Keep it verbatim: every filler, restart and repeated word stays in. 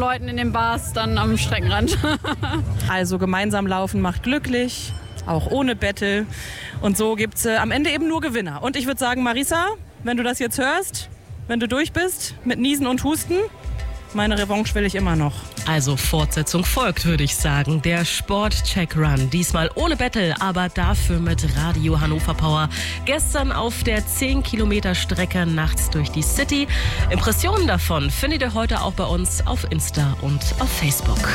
Leuten in den Bars dann am Streckenrand. Also gemeinsam laufen macht glücklich, auch ohne Battle. Und so gibt es äh, am Ende eben nur Gewinner. Und ich würde sagen, Marisa, wenn du das jetzt hörst, wenn du durch bist mit Niesen und Husten, meine Revanche will ich immer noch. Also Fortsetzung folgt, würde ich sagen. Der Sport-Check-Run. Diesmal ohne Battle, aber dafür mit Radio Hannover Power. Gestern auf der zehn Kilometer Strecke nachts durch die City. Impressionen davon findet ihr heute auch bei uns auf Insta und auf Facebook.